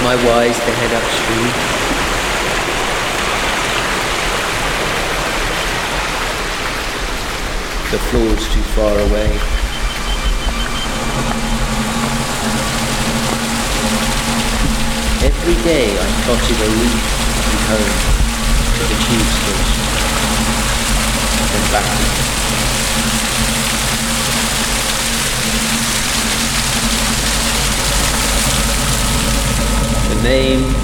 my wise to head upstream. The floor's too far away. Every day I plotted a route from home to the tube station, then back again. The name